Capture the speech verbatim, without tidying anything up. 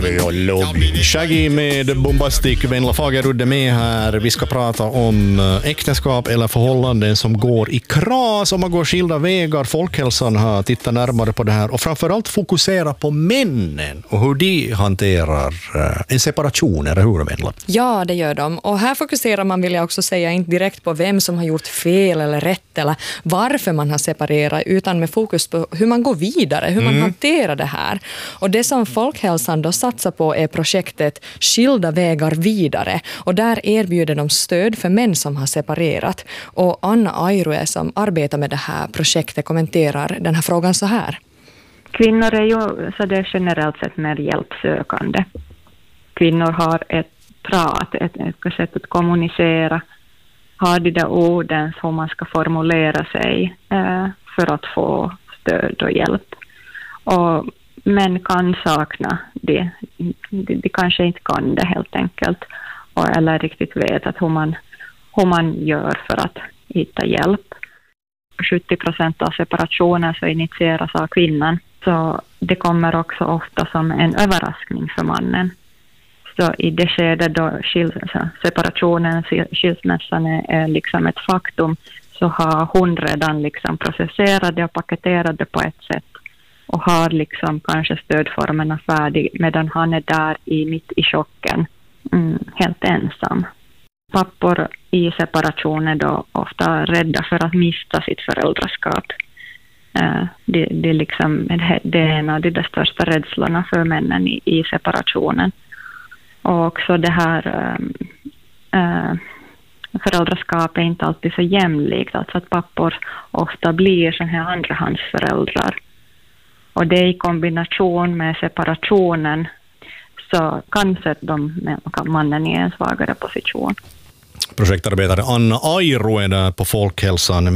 oj, oj, oj. Shaggy med Bombastic, Venla Fagerud är med här. Vi ska prata om äktenskap eller förhållanden som går i kras om man går skilda vägar. Folkhälsan har tittat närmare på det här och framförallt fokusera på männen och hur de hanterar en separation, eller hur, Venla? Ja, det gör de. Och här fokuserar man, vill jag också säga, inte direkt på vem som har gjort fel eller rätt eller varför man har separerat, utan med fokus på hur man går vidare, hur man mm. hanterar det här. Och det som Folkhälsan då satsar på är projektet Skilda vägar vidare. Och där erbjuder de stöd för män som har separerat. Och Anna Airue som arbetar med det här projektet kommenterar den här frågan så här. Kvinnor är ju så det är generellt sett mer hjälpsökande. Kvinnor har ett prat, ett, ett sätt att kommunicera, har de där orden som man ska formulera sig eh, för att få stöd och hjälp. Och män kan sakna det. De, de kanske inte kan det helt enkelt. Och, eller riktigt vet att hur man, hur man gör för att hitta hjälp. sjuttio procent av separationer så initieras av kvinnan. Så det kommer också ofta som en överraskning för mannen. Så i det skede då skils- separationen, skilsmässan är, är liksom ett faktum, så har hon redan liksom processerat det och paketerat det på ett sätt och har liksom kanske stödformerna färdig medan han är där i mitt i chocken, mm, helt ensam. Pappor i separation är då ofta rädda för att mista sitt föräldraskap. Uh, det, det, är liksom, det är en av de största rädslorna för männen i, i separationen. Och också det här äh, äh, föräldraskap är inte alltid så jämlikt. Alltså att pappor ofta blir sån här andrahandsföräldrar. Och det i kombination med separationen så kan sätta de, mannen i en svagare position. Projektarbetare Anna Airue där på Folkhälsan.